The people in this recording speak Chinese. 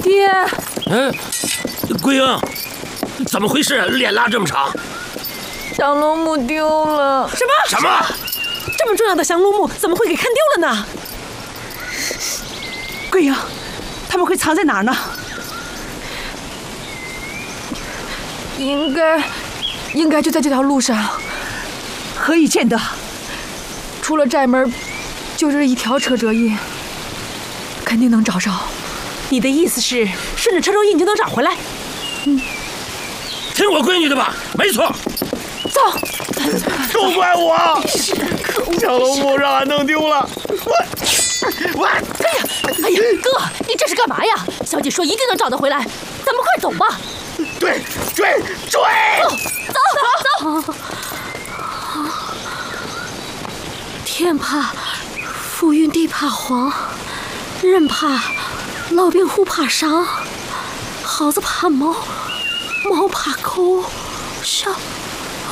爹， 桂英，怎么回事？脸拉这么长？ 降龙木丢了。 什么？ 这么重要的降龙木怎么会给看丢了呢？桂英，他们会藏在哪儿呢？ 应该就在这条路上。 何以见得？ 出了寨门，就这一条车辙印，肯定能找着。 你的意思是，顺着车轴印就能找回来？ 听我闺女的吧，没错。 走。 都怪我！ 是的，可恶！ 降龙木让俺弄丢了，我。 哎呀，哥，你这是干嘛呀？小姐说一定能找得回来，咱们快走吧。 对，追！ 走！天怕浮云，地怕黄，人怕老兵，虎怕伤，耗子怕猫，猫怕狗，小。